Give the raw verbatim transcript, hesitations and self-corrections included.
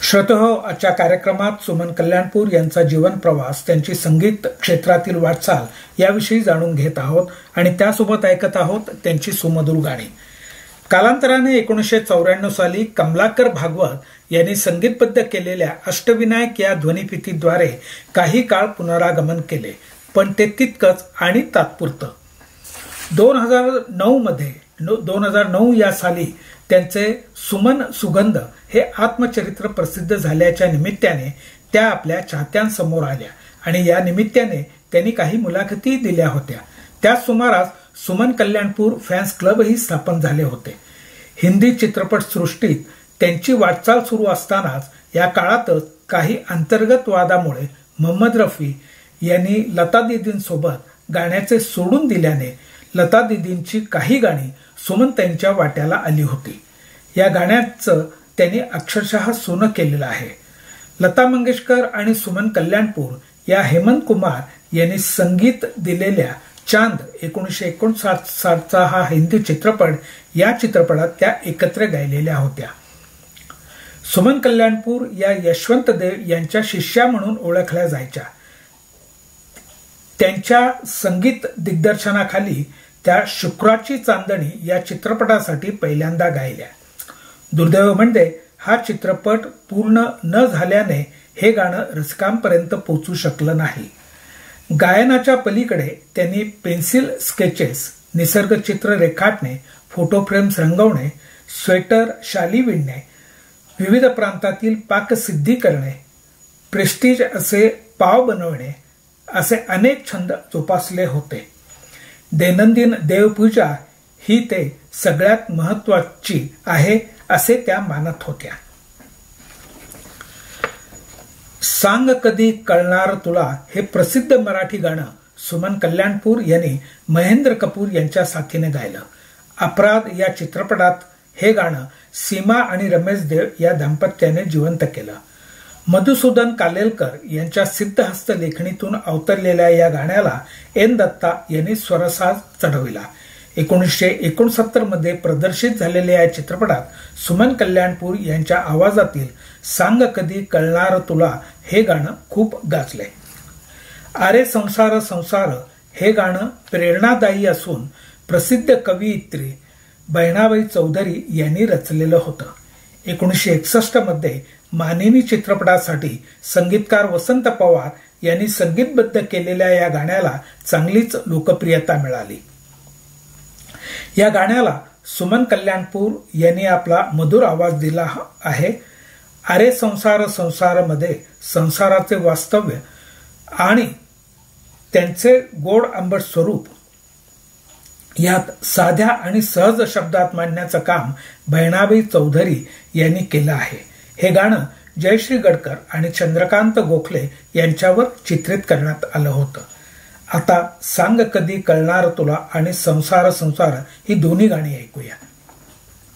श्रोतेहो, आजच्या कार्यक्रमात सुमन कल्याणपूर यांचा जीवन प्रवास, त्यांची संगीत क्षेत्रातील वाटचाल याविषयी जाणून घेत आहोत आणि त्यासोबत ऐकत आहोत त्यांची सुमधुर गाणी। कालांतराने एकोणीसशे चौऱ्याण्णव साली कमलाकर भागवत यांनी संगीतबद्ध केलेल्या अष्टविनायक या ध्वनिफितीद्वारे काही काळ पुनरागमन केले, पण ते तितकंच आणि तात्पुरतं। दोन हजार नऊ मध्ये दोन हजार नऊ या साली त्यांचे सुमन सुगंध हे आत्मचरित्र प्रसिद्ध झाल्याच्या निमित्ताने त्या आपल्या चाहत्यांसमोर आल्या आणि या निमित्ताने त्यांनी काही मुलाखती दिल्या होत्या। त्या सुमारास सुमन कल्याणपूर फॅन्स क्लबही स्थापन झाले होते। हिंदी चित्रपट सृष्टीत त्यांची वाटचाल सुरू असतानाच या काळातच काही अंतर्गत वादामुळे मोहम्मद रफी यांनी लता दीदींसोबत गाण्याचे सोडून दिल्याने लता दीदींची काही गाणी सुमनताईंच्या वाट्याला आली होती। या गाण्याचं त्यांनी अक्षरशः सोनं केलेलं आहे। लता मंगेशकर आणि सुमन कल्याणपूर या हेमंत कुमार यांनी संगीत दिलेल्या चांद एकोणीसशे एकोणसाठ साठचा हा हिंदी चित्रपट, या चित्रपटात त्या एकत्र गायलेल्या होत्या। सुमन कल्याणपूर या यशवंत देव यांच्या शिष्या म्हणून ओळखल्या जायच्या। त्यांच्या संगीत दिग्दर्शनाखाली त्या शुक्राची चांदणी या चित्रपटासाठी पहिल्यांदा गायल्या। दुर्दैव म्हणजे हा चित्रपट पूर्ण न झाल्याने हे गाणं रसिकांपर्यंत पोहोचू शकलं नाही। गायनाच्या पलीकडे त्यांनी पेन्सिल स्केचेस, निसर्गचित्र रेखाटणे, फोटो फ्रेम्स रंगवणे, स्वेटर शाली विणणे, विविध प्रांतातील पाकसिद्धी करणे, प्रेस्टीज असे पाव बनवणे असे अनेक छंद जोपासले होते। दैनंदिन देवपूजा ही ते सगळ्यात महत्वाची आहे असे त्या मानत होत्या। सांग कधी कळणार तुला हे प्रसिद्ध मराठी गाणं सुमन कल्याणपूर यांनी महेंद्र कपूर यांच्या साथीने गायलं। अपराध या चित्रपटात हे गाणं सीमा आणि रमेश देव या दाम्पत्याने जिवंत केलं। मधुसूदन कालेलकर यांच्या सिद्धहस्त लेखणीतून अवतरलेल्या या गाण्याला एन दत्ता यांनी स्वरसाज चढविला। एकोणीसशे एकोणसत्तर मध्ये प्रदर्शित झालेल्या या चित्रपटात सुमन कल्याणपूर यांच्या आवाजातील सांग कधी कळणार तुला हे गाणं खूप गाजले। आरे संसार संसार हे गाणं प्रेरणादायी असून प्रसिद्ध कवयित्री बहिणाबाई चौधरी यांनी रचलेलं होतं। एकोणीसशे एकसष्ट मध्ये मानिनी चित्रपटासाठी संगीतकार वसंत पवार यांनी संगीतबद्ध केलेल्या या गाण्याला चांगलीच लोकप्रियता मिळाली। या गाण्याला सुमन कल्याणपूर यांनी आपला मधुर आवाज दिला आहे। अरे संसार संसार मध्ये संसाराचे वास्तव्य आणि त्यांचे गोड आंबट स्वरूप यात साध्या आणि सहज शब्दात मांडण्याचं काम बहिणाबाई चौधरी यांनी केलं आहे। हे गाणं जयश्री गडकर आणि चंद्रकांत गोखले यांच्यावर चित्रित करण्यात आलं होतं। आता सांग कधी कळणार तुला आणि संसार संसार ही दोन्ही गाणी ऐकूया।